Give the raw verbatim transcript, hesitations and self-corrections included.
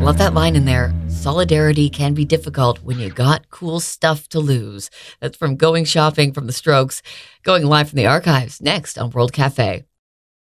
Love that line in there. Solidarity can be difficult when you got cool stuff to lose. That's from Going Shopping from The Strokes. Going live from the archives next on World Cafe.